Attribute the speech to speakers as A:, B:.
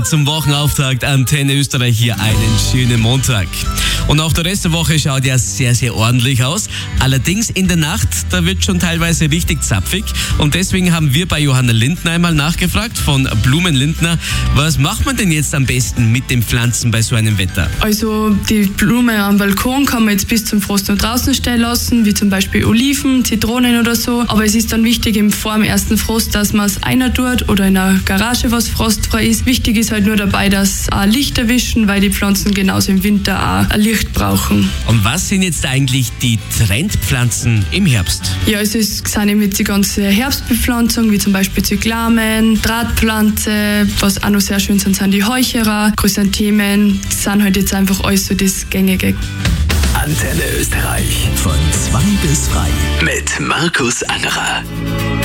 A: Zum Wochenauftakt Antenne Österreich hier einen schönen Montag. Und auch der Rest der Woche schaut ja sehr, sehr ordentlich aus. Allerdings in der Nacht, da wird schon teilweise richtig zapfig. Und deswegen haben wir bei Johanna Lindner einmal nachgefragt von Blumenlindner, was macht man denn jetzt am besten mit den Pflanzen bei so einem Wetter?
B: Also die Blume am Balkon kann man jetzt bis zum Frost noch draußen stehen lassen, wie zum Beispiel Oliven, Zitronen oder so. Aber es ist dann wichtig vor dem ersten Frost, dass man es einer tut oder in einer Garage, was frostfrei ist. Wichtig ist halt nur dabei, dass auch Licht erwischen, weil die Pflanzen genauso im Winter auch ein Licht brauchen.
A: Und was sind jetzt eigentlich die Trendpflanzen im Herbst?
B: Ja, sind eben jetzt die ganze Herbstbepflanzung, wie zum Beispiel Zyglamen, Drahtpflanze, was auch noch sehr schön sind die Heucherer, Chrysanthemen, das sind halt jetzt einfach alles so das Gängige.
C: Antenne Österreich von 2 bis 3 mit Markus Angerer.